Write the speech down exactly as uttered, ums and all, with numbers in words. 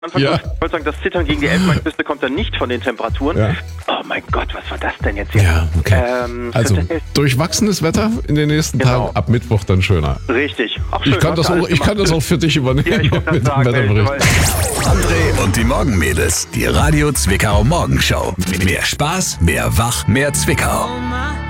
Anfang Ja. ich wollte sagen, das Zittern gegen die Elfenbeinküste kommt dann nicht von den Temperaturen. Ja. Oh mein Gott, was war das denn jetzt hier? Ja, okay. Ähm, Also, durchwachsenes Wetter in den nächsten Genau. Tagen, ab Mittwoch dann schöner. Richtig. Ach, schön, Ich kann, hast das du auch, alles ich kann gemacht. das auch für dich übernehmen Ja, ich wollte gerade mit dem sagen, Wetterbericht. weil- André und die Morgenmädels, die Radio Zwickau Morgenshow. Mehr Spaß, mehr Wach, mehr Zwickau.